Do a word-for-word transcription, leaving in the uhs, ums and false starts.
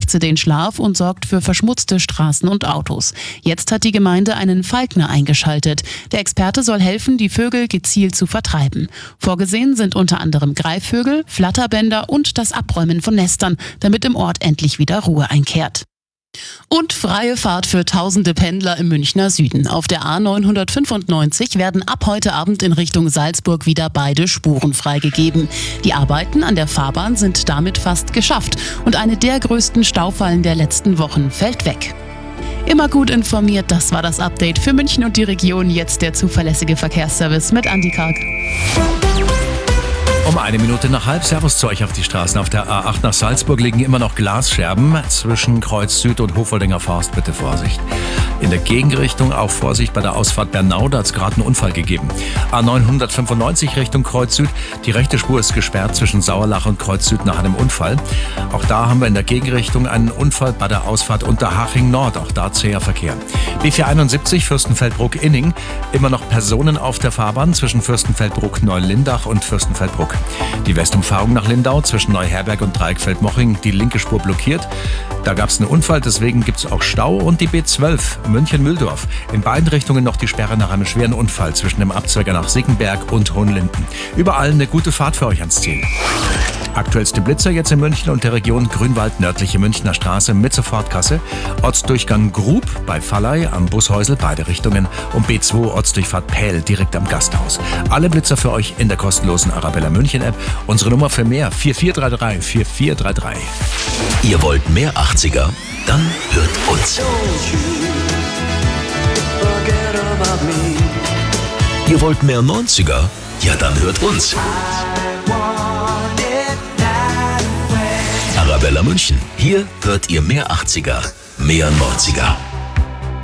nachts den Schlaf und sorgt für verschmutzte Straßen und Autos. Jetzt hat die Gemeinde einen Falkner eingeschaltet. Der Experte soll helfen, die Vögel gezielt zu vertreiben. Vorgesehen sind unter anderem Greifvögel, Flatterbänder und das Abräumen von Nestern, damit im Ort endlich wieder Ruhe einkehrt. Und freie Fahrt für tausende Pendler im Münchner Süden. Auf der A neunhundertfünfundneunzig werden ab heute Abend in Richtung Salzburg wieder beide Spuren freigegeben. Die Arbeiten an der Fahrbahn sind damit fast geschafft und eine der größten Staufallen der letzten Wochen fällt weg. Immer gut informiert, das war das Update für München und die Region. Jetzt der zuverlässige Verkehrsservice mit Andi Karg. Um eine Minute nach halb. Servus zu euch auf die Straßen. Auf der A acht nach Salzburg liegen immer noch Glasscherben. Zwischen Kreuz Süd und Hofoldinger Forst bitte Vorsicht. In der Gegenrichtung auch Vorsicht bei der Ausfahrt Bernau, da hat es gerade einen Unfall gegeben. A neunhundertfünfundneunzig Richtung Kreuz Süd. Die rechte Spur ist gesperrt zwischen Sauerlach und Kreuz Süd nach einem Unfall. Auch da haben wir in der Gegenrichtung einen Unfall bei der Ausfahrt Unterhaching Nord. Auch da zäher Verkehr. B vierhunderteinundsiebzig Fürstenfeldbruck-Inning. Immer noch Personen auf der Fahrbahn zwischen Fürstenfeldbruck-Neulindach und Fürstenfeldbruck. Die Westumfahrung nach Lindau zwischen Neuherberg und Dreieckfeld-Moching, die linke Spur blockiert. Da gab es einen Unfall, deswegen gibt es auch Stau. Und die B zwölf München-Mühldorf. In beiden Richtungen noch die Sperre nach einem schweren Unfall zwischen dem Abzweiger nach Sickenberg und Hohenlinden. Überall eine gute Fahrt für euch ans Ziel. Aktuellste Blitzer jetzt in München und der Region: Grünwald, nördliche Münchner Straße mit Sofortkasse. Ortsdurchgang Grub bei Valley am Bushäusel, beide Richtungen. Und B zwei Ortsdurchfahrt Pähl direkt am Gasthaus. Alle Blitzer für euch in der kostenlosen Arabella München App. Unsere Nummer für mehr: vier vier drei drei vier vier drei drei. Ihr wollt mehr achtziger? Dann hört uns. Ihr wollt mehr neunziger? Ja, dann hört uns. Arabella München. Hier hört ihr mehr achtziger, mehr neunziger.